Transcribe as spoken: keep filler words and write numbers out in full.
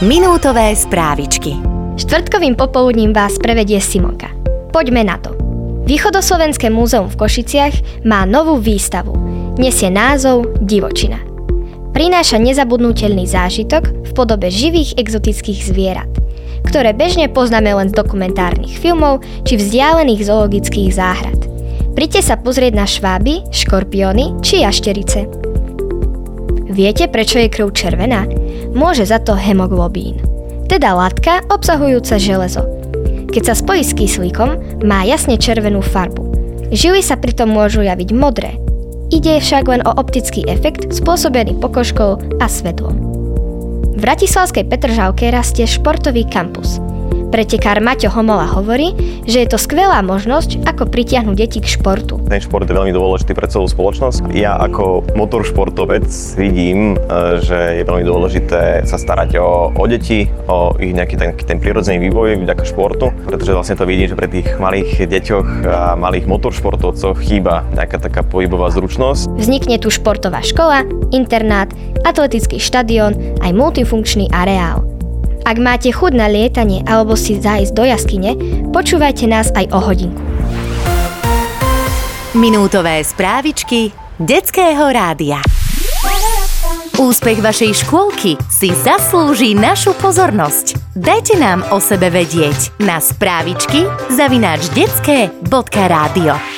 Minútové správičky. Štvrtkovým popoludním vás prevedie Simonka. Poďme na to. Východoslovenské múzeum v Košiciach má novú výstavu. Nesie názov Divočina. Prináša nezabudnutelný zážitok v podobe živých exotických zvierat, ktoré bežne poznáme len z dokumentárnych filmov či vzdialených zoologických záhrad. Príďte sa pozrieť na šváby, škorpióny či jašterice. Viete, prečo je krv červená? Môže za to hemoglobín, teda látka obsahujúca železo. Keď sa spojí s kyslíkom, má jasne červenú farbu. Žily sa pritom môžu javiť modré. Ide však len o optický efekt spôsobený pokožkou a svetlom. V bratislavskej Petržalke rastie športový kampus. Pretekár Maťo Homola hovorí, že je to skvelá možnosť, ako pritiahnuť deti k športu. Ten šport je veľmi dôležitý pre celú spoločnosť. Ja ako motoršportovec vidím, že je veľmi dôležité sa starať o, o deti, o ich nejaký ten, ten prirodzený vývoj vďaka športu, pretože vlastne to vidím, že pre tých malých deťoch a malých motoršportovcoch chýba nejaká taká pohybová zručnosť. Vznikne tu športová škola, internát, atletický štadión, aj multifunkčný areál. Ak máte chuť na lietanie alebo si zájsť do jaskyne, počúvajte nás aj o hodinku. Minútové správičky Detského rádia. Úspech vašej škôlky si zaslúži našu pozornosť. Dajte nám o sebe vedieť na správičky zavináč detské bodka rádio.